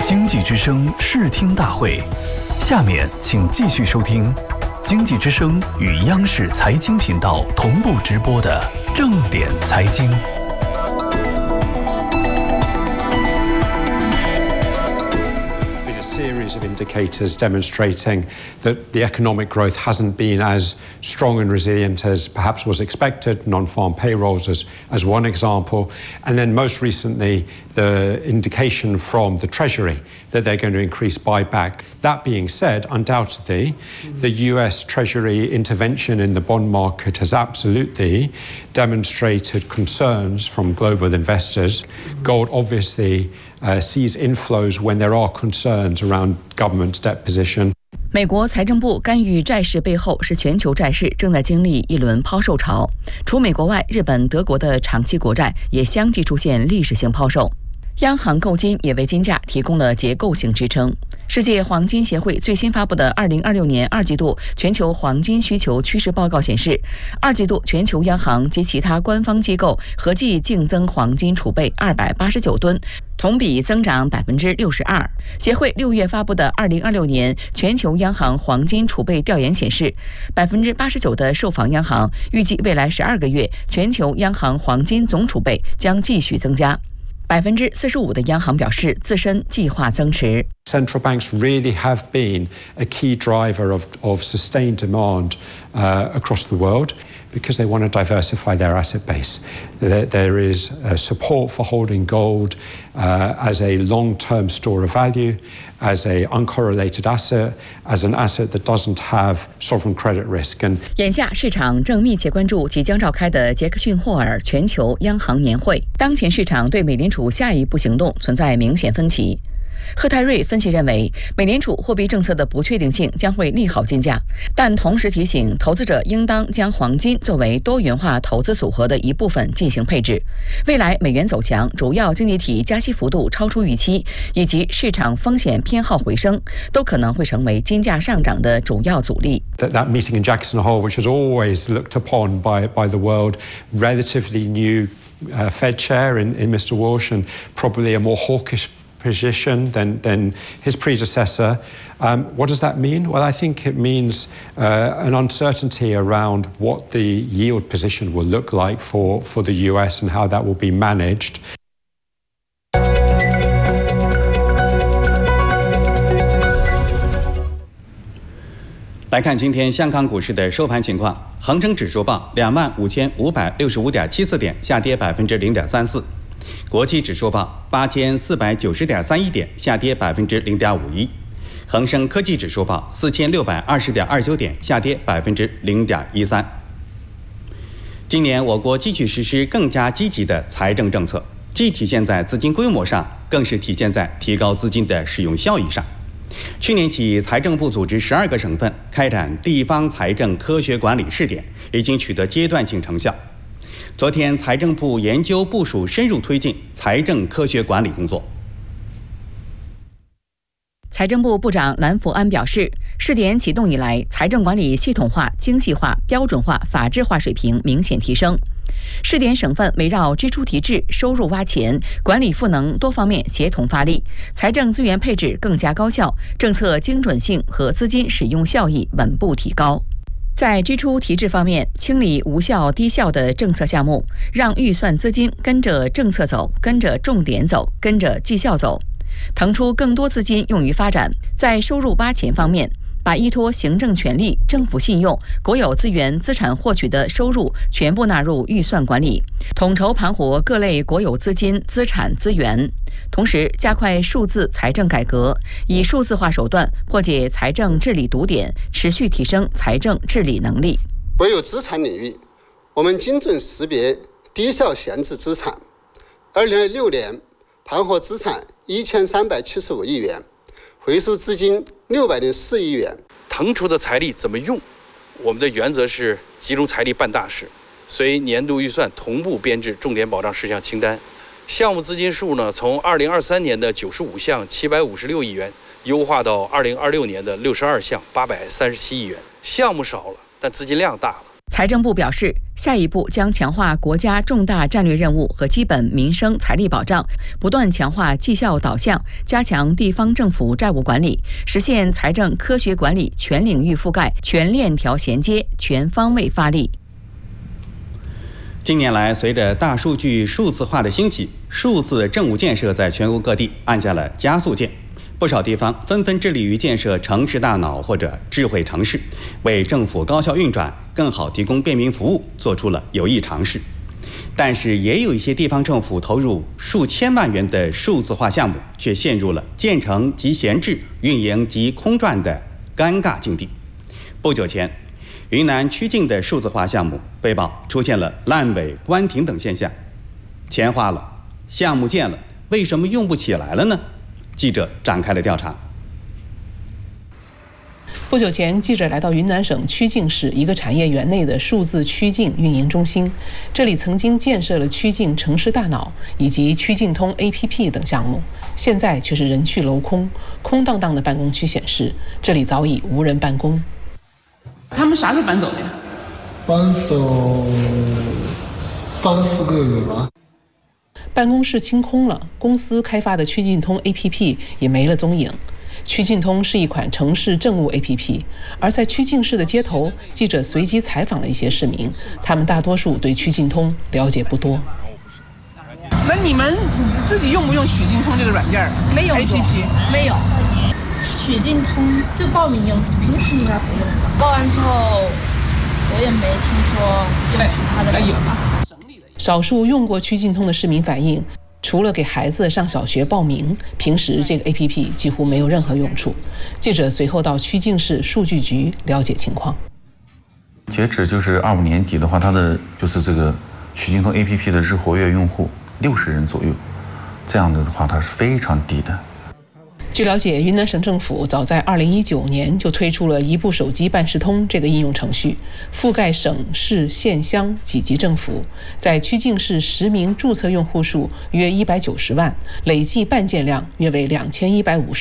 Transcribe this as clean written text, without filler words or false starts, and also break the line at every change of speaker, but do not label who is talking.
经济之声视听大会，下面请继续收听经济之声与央视财经频道同步直播的正点财经。
Series of indicators demonstrating that the economic growth hasn't been as strong and resilient as perhaps was expected, non-farm payrolls as one example, and then most recently the indication from the Treasury that they're going to increase buyback. That being said, undoubtedly, the US Treasury intervention in the bond market has absolutely demonstrated concerns from global investors. Gold obviously sees inflows when there are concerns around government debt position.
美国财政部干预债市背后是全球债市正在经历一轮抛售潮，除美国外，日本、德国的长期国债也相继出现历史性抛售。央行购金也为金价提供了结构性支撑。世界黄金协会最新发布的2026年2季度全球黄金需求趋势报告显示，2季度全球央行及其他官方机构合计净增黄金储备289吨，同比增长62%。协会6月发布的2026年全球央行黄金储备调研显示，89%的受访央行预计未来12个月全球央行黄金总储备将继续增加。45%的央行表示自身计划增持。
Central banks really have been a key driver of sustained demand across the world because they want to diversify their asset base. There is support for holding gold as a long-term store of value, as an uncorrelated asset, as an asset that doesn't have sovereign credit risk.
眼下市场正密切关注即将召开的杰克逊霍尔全球央行年会，当前市场对美联储下一步行动存在明显分歧。贺泰瑞分析认为，美联储货币政策的不确定性将会利好金价，但同时提醒投资者应当将黄金作为多元化投资组合的一部分进行配置。未来美元走强，主要经济体加息幅度超出预期，以及市场风险偏好回升，都可能会成为金价上涨的主要阻力。
That meeting in Jackson Hole, which was always looked upon by the world, relatively new Fed chair in Mr. Walsh, and probably a more hawkish position than his predecessor. What does that mean? Well, I think it means an uncertainty around what the yield position will look like for the US and how that will be managed.
来看今天香港股市的收盘情况，恒生指数报25,565.74点，下跌0.34%。国际指数报8490.31点，下跌0.51%。恒生科技指数报4620.29点，下跌0.13%。今年我国继续实施更加积极的财政政策，既体现在资金规模上，更是体现在提高资金的使用效益上。去年起，财政部组织12个省份开展地方财政科学管理试点，已经取得阶段性成效。昨天，财政部研究部署深入推进财政科学管理工作。
财政部部长蓝福安表示，试点启动以来，财政管理系统化、精细化、标准化、法治化水平明显提升。试点省份围绕支出提质、收入挖钱、管理赋能多方面协同发力，财政资源配置更加高效，政策精准性和资金使用效益稳步提高。在支出提质方面，清理无效低效的政策项目，让预算资金跟着政策走，跟着重点走，跟着绩效走，腾出更多资金用于发展。在收入挖钱方面，把依托行政权力、政府信用、国有资源资产获取的收入全部纳入预算管理，统筹盘活各类国有资金、资产资源，同时加快数字财政改革，以数字化手段破解财政治理堵点，持续提升财政治理能力。
国有资产领域，我们精准识别低效闲置资产。2026年盘活资产1375亿元，回收资金604亿元。
腾出的财力怎么用？我们的原则是集中财力办大事，随年度预算同步编制重点保障事项清单。项目资金数呢，从2023年的95项756亿元，优化到2026年的62项837亿元。项目少了，但资金量大了。
财政部表示， 下一步将强化国家重大战略任务和基本民生财力保障，不断强化绩效导向，加强地方政府债务管理，实现财政科学管理全领域覆盖、全链条衔接、全方位发力。
近年来，随着大数据数字化的兴起，数字政务建设在全国各地按下了加速键。不少地方纷纷致力于建设城市大脑或者智慧城市，为政府高效运转、更好提供便民服务做出了有益尝试。但是，也有一些地方政府投入数千万元的数字化项目，却陷入了建成即闲置、运营即空转的尴尬境地。不久前，云南曲靖的数字化项目被曝出现了烂尾、关停等现象，钱花了，项目建了，为什么用不起来了呢？记者展开了调查。
不久前，记者来到云南省曲靖市一个产业园内的数字曲靖运营中心，这里曾经建设了曲靖城市大脑以及曲靖通 APP 等项目，现在却是人去楼空，空荡荡的办公区显示，这里早已无人办公。
他们啥时候搬走的呀？
搬走3、4个月吧。
办公室清空了，公司开发的曲靖通 APP 也没了踪影。曲靖通是一款城市政务 APP， 而在曲靖市的街头，记者随机采访了一些市民，他们大多数对曲靖通了解不多。
那你们自己用不用曲靖通这个软件？
没有
APP
没有。曲靖通就报名用，平时应该不用吧？报完之后，我也没听说用其他的什么吧。
少数用过曲靖通的市民反映，除了给孩子上小学报名，平时这个 APP 几乎没有任何用处。记者随后到曲靖市数据局了解情况。
截止就是25年底的话，它的就是这个曲靖通 APP 的日活跃用户60人左右，这样的话它是非常低的。
据了解，云南省政府早在2019年就推出了一部手机办事通这个应用程序，覆盖省市县乡几级政府，在曲靖市实名注册用户数约190万，累计办件量约为2150